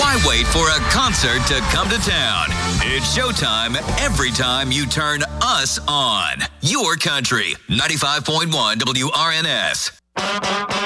Why wait for a concert to come to town? It's showtime every time you turn us on. Your country, 95.1 WRNS.